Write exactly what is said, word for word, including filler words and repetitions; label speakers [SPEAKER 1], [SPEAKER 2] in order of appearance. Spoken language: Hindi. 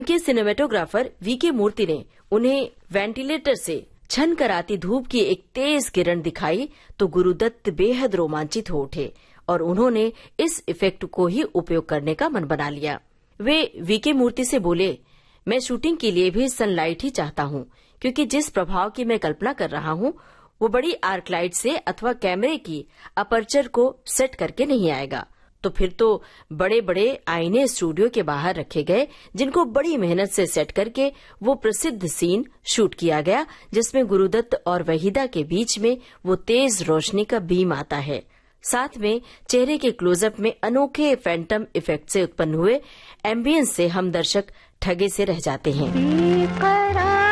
[SPEAKER 1] उनके सिनेमेटोग्राफर वी के मूर्ति ने उन्हें वेंटिलेटर से छन कराती धूप की एक तेज किरण दिखाई तो गुरुदत्त बेहद रोमांचित हो उठे और उन्होंने इस इफेक्ट को ही उपयोग करने का मन बना लिया। वे वी के मूर्ति से बोले, मैं शूटिंग के लिए भी सनलाइट ही चाहता हूँ, क्योंकि जिस प्रभाव की मैं कल्पना कर रहा हूँ वो बड़ी आर्क लाइट से अथवा कैमरे की अपर्चर को सेट करके नहीं आएगा। तो फिर तो बड़े बड़े आईने स्टूडियो के बाहर रखे गए, जिनको बड़ी मेहनत से सेट करके वो प्रसिद्ध सीन शूट किया गया, जिसमें गुरुदत्त और वहीदा के बीच में वो तेज रोशनी का बीम आता है। साथ में चेहरे के क्लोजअप में अनोखे फैंटम इफेक्ट से उत्पन्न हुए एम्बियंस से हम दर्शक ठगे से रह जाते हैं।